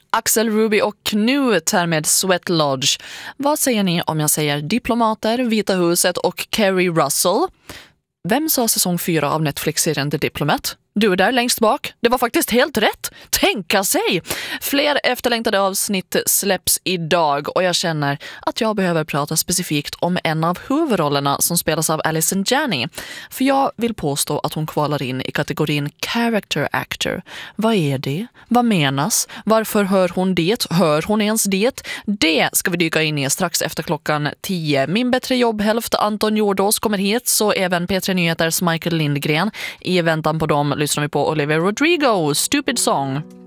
Axel, Ruby och Knut här med Sweat Lodge. Vad säger ni om jag säger diplomater, Vita huset och Kerry Russell? Vem sa säsong 4 av Netflix-serien The Diplomat? Du är där längst bak. Det var faktiskt helt rätt. Tänka sig! Fler efterlängtade avsnitt släpps idag och jag känner att jag behöver prata specifikt om en av huvudrollerna som spelas av Allison Janney. För jag vill påstå att hon kvalar in i kategorin character actor. Vad är det? Vad menas? Varför hör hon det? Hör hon ens det? Det ska vi dyka in i strax efter klockan 10. Min bättre jobbhälft Anton Jordås kommer hit, så även P3 Nyheters Michael Lindgren. I väntan på dem lyssnar vi på Olivia Rodrigo, Stupid Song.